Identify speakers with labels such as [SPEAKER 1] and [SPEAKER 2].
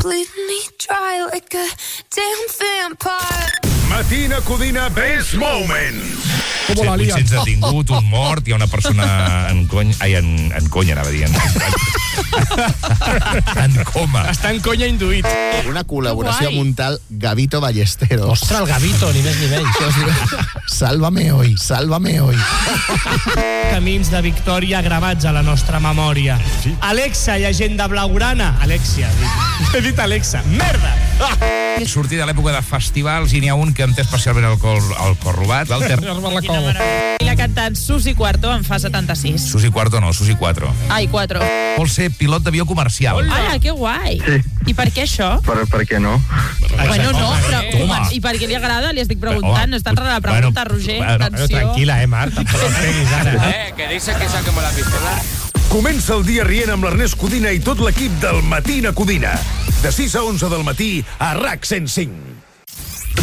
[SPEAKER 1] bleed me dry like a damn vampire.
[SPEAKER 2] Matina Codina Best Moments.
[SPEAKER 3] 800 detingut, un mort, hi ha una persona en conya, anava dient. En coma.
[SPEAKER 4] Està en conya induït.
[SPEAKER 5] Una col·laboració amb un tal Gavito Ballesteros.
[SPEAKER 4] Ostres, el Gavito, ni més ni menys.
[SPEAKER 5] Sálvame hoy, sálvame hoy.
[SPEAKER 4] Camins de victòria gravats a la nostra memòria. Sí. Alexa, llegenda blaugrana. Alexia, he dit Alexa. Merda!
[SPEAKER 3] Sortir de l'època de festivals i n'hi ha un que em té especialment el cor robat. Walter.
[SPEAKER 6] I la cantant Susi Quarto en fa 76.
[SPEAKER 3] Susi Quarto no, Susi 4.
[SPEAKER 6] Ai, 4.
[SPEAKER 3] Vol ser pilot d'avió comercial.
[SPEAKER 6] Ai, que guai.
[SPEAKER 7] Sí.
[SPEAKER 6] I per què això?
[SPEAKER 7] Per què no?
[SPEAKER 6] Bueno, no, però...
[SPEAKER 3] Toma.
[SPEAKER 6] I per què li agrada? Li estic preguntant. No és tan rara la pregunta, Roger. Atenció.
[SPEAKER 4] Tranquil·la, Marc. Tampoc em peguis ara.
[SPEAKER 8] Que dice que saquemos la pistola.
[SPEAKER 2] Comença el dia rient amb l'Ernest Codina i tot l'equip del Matina Codina. De 6 a 11 del matí a RAC 105.